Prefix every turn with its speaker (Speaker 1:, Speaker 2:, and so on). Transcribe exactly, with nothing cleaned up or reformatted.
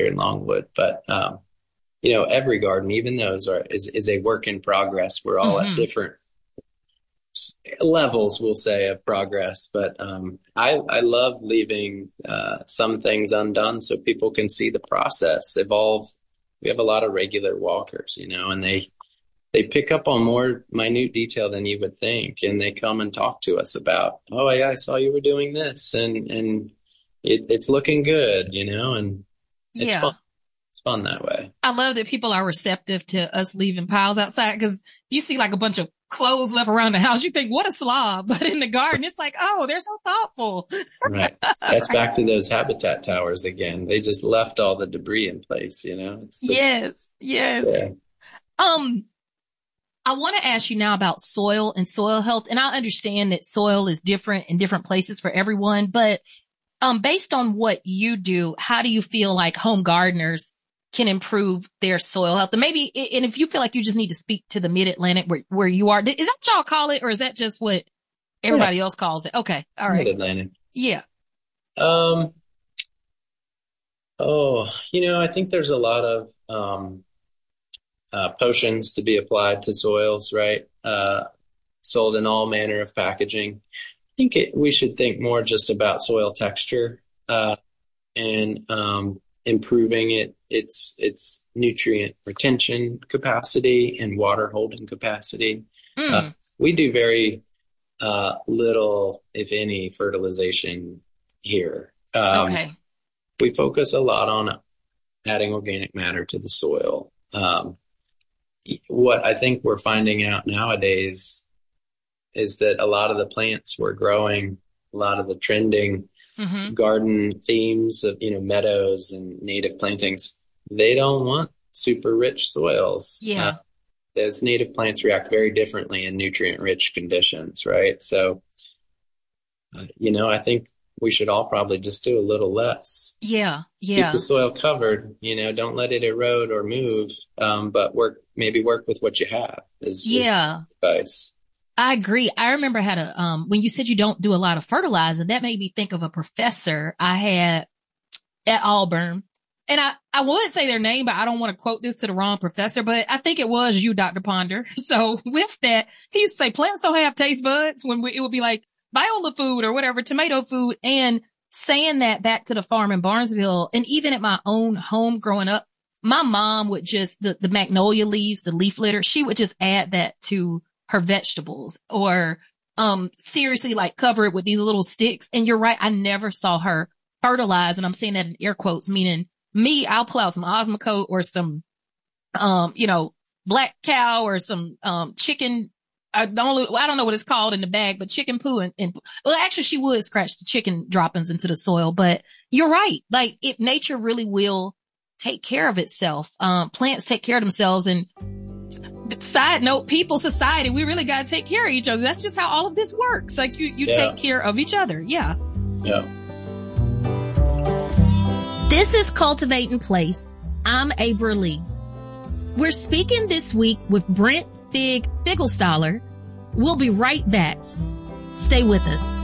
Speaker 1: in Longwood. But, um, you know, every garden, even those are, is, is a work in progress. We're all
Speaker 2: Mm-hmm.
Speaker 1: at different levels, we'll say, of progress. But, um, I, I love leaving, uh, some things undone so people can see the process evolve. We have a lot of regular walkers, you know, and they, they pick up on more minute detail than you would think. And they come and talk to us about, oh yeah, I saw you were doing this, and, and it, it's looking good, you know, and it's fun.
Speaker 2: Yeah.
Speaker 1: It's fun that way.
Speaker 2: I love that people are receptive to us leaving piles outside, because you see like a bunch of clothes left around the house. You think, what a slob. But in the garden, it's like, oh, they're so thoughtful.
Speaker 1: Right. That's
Speaker 2: Right.
Speaker 1: back to those habitat towers again. They just left all the debris in place, you know? It's, it's
Speaker 2: Yes. Yes.
Speaker 1: yeah.
Speaker 2: Um, I want to ask you now about soil and soil health. And I understand that soil is different in different places for everyone, but, um, based on what you do, how do you feel like home gardeners can improve their soil health? And maybe, and if you feel like you just need to speak to the mid-Atlantic where, where you are, is that what y'all call it? Or is that just what everybody
Speaker 1: Yeah.
Speaker 2: else calls it? Okay. All right.
Speaker 1: Mid-Atlantic.
Speaker 2: Yeah.
Speaker 1: Um, oh, you know, I think there's a lot of, um, uh, potions to be applied to soils, right? Uh, sold in all manner of packaging. I think it, we should think more just about soil texture, uh, and, um, improving it, its, its nutrient retention capacity and water holding capacity. Uh,
Speaker 2: Mm.
Speaker 1: we do very, uh, little, if any, fertilization here. Um,
Speaker 2: Okay.
Speaker 1: we focus a lot on adding organic matter to the soil. Um, what I think we're finding out nowadays is that a lot of the plants we're growing, a lot of the trending
Speaker 2: Mm-hmm.
Speaker 1: garden themes of, you know, meadows and native plantings, they don't want super rich soils. Uh,
Speaker 2: Yeah.
Speaker 1: as native plants react very differently in nutrient rich conditions, right? So, uh, you know, I think we should all probably just do a little less.
Speaker 2: Yeah.
Speaker 1: Keep the
Speaker 2: Yeah.
Speaker 1: soil covered, you know, don't let it erode or move, um, but work, maybe work with what you have is, is
Speaker 2: Yeah.
Speaker 1: advice.
Speaker 2: I agree. I remember I had a, um, when you said you don't do a lot of fertilizing, that made me think of a professor I had at Auburn. And I, I would say their name, but I don't want to quote this to the wrong professor, but I think it was you, Doctor Ponder. So with that, he used to say plants don't have taste buds, when we, it would be like viola food or whatever, tomato food. And saying that back to the farm in Barnesville, and even at my own home growing up, my mom would just, the, the magnolia leaves, the leaf litter, she would just add that to her vegetables, or, um, seriously, like cover it with these little sticks. And you're right. I never saw her fertilize. And I'm saying that in air quotes, meaning me, I'll pull out some Osmocote or some, um, you know, black cow or some, um, chicken. I don't, I don't know what it's called in the bag, but chicken poo and, and, well, actually she would scratch the chicken droppings into the soil, but you're right. Like it, nature really will take care of itself. Um, plants take care of themselves. And side note, people, society, we really got to take care of each other. That's just how all of this works. Like you, you
Speaker 1: Yeah.
Speaker 2: take care of each other. Yeah.
Speaker 1: Yeah.
Speaker 2: This is Cultivating Place. I'm Abra Lee. We're speaking this week with Brent Fig Figglestaller. We'll be right back. Stay with us.